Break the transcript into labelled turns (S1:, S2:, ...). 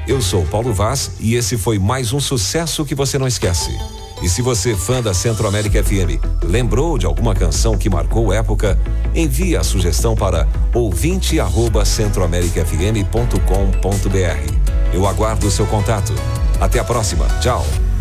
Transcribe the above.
S1: Eu sou Paulo Vaz e esse foi mais um sucesso que você não esquece. E se você, fã da Centro-América FM, lembrou de alguma canção que marcou época, envie a sugestão para ouvinte@centroamericafm.com.br. Eu aguardo o seu contato. Até a próxima. Tchau.